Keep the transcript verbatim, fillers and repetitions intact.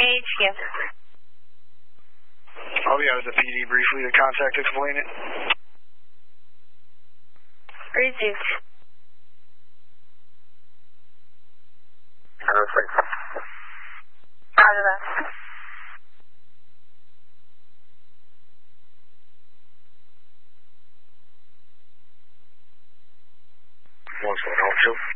H Q. I'll be out of the P D briefly to contact explain it. Received. Roger that. What's going on, Joe?